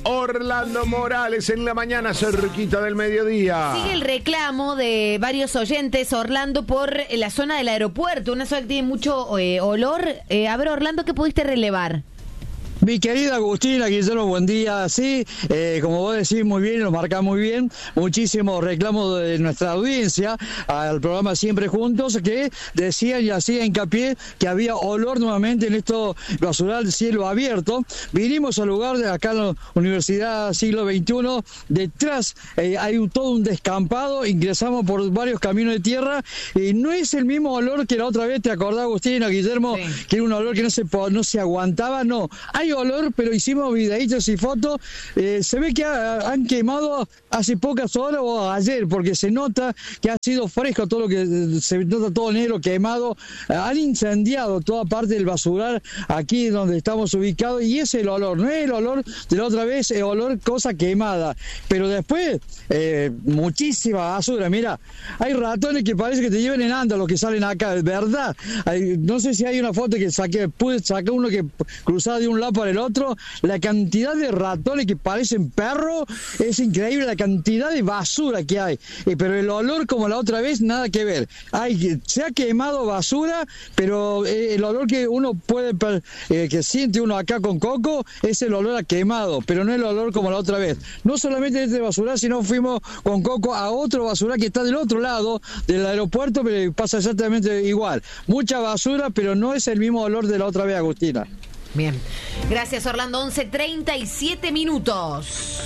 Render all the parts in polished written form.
Orlando Morales en la mañana, cerquita del mediodía. Sigue el reclamo de varios oyentes, Orlando, por la zona del aeropuerto, una zona que tiene mucho olor. A ver, Orlando, ¿qué pudiste relevar? Mi querida Agustina, Guillermo, buen día. Sí, como vos decís muy bien, lo marcás muy bien, muchísimos reclamos de nuestra audiencia al programa Siempre Juntos, que decían y hacían hincapié que había olor nuevamente en esto basural cielo abierto. Vinimos al lugar de acá en la Universidad Siglo XXI, detrás hay todo un descampado, ingresamos por varios caminos de tierra y no es el mismo olor que la otra vez, ¿te acordás, Agustina, Guillermo? Sí. Que era un olor que no se aguantaba, no. Hay olor, pero hicimos videitos y fotos. Se ve que han quemado hace pocas horas o ayer, porque se nota que ha sido fresco todo lo que se nota, todo negro quemado. Han incendiado toda parte del basural aquí donde estamos ubicados y ese es el olor, no es el olor de la otra vez, es olor cosa quemada. Pero después, muchísima basura. Mira, hay ratones que parece que te lleven en anda los que salen acá, ¿verdad? No sé si hay una foto que pude sacar uno que cruzaba de un lado para el otro. La cantidad de ratones que parecen perros es increíble, la cantidad de basura que hay, pero el olor como la otra vez nada que ver. Se ha quemado basura, pero el olor que uno puede que siente uno acá con Coco es el olor a quemado, pero no el olor como la otra vez. No solamente este basural, sino fuimos con Coco a otro basural que está del otro lado del aeropuerto, pero pasa exactamente igual. Mucha basura, pero no es el mismo olor de la otra vez, Agustina. Bien. Gracias, Orlando. 11:37 minutos.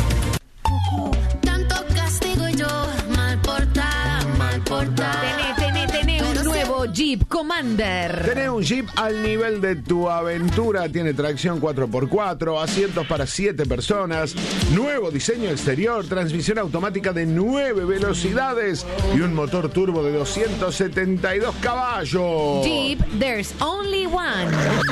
Tanto castigo y yo mal portada. Tenés un nuevo Jeep Commander. Tenés un Jeep al nivel de tu aventura. Tiene tracción 4x4, asientos para 7 personas, nuevo diseño exterior, transmisión automática de 9 velocidades y un motor turbo de 272 caballos. Jeep, there's only one.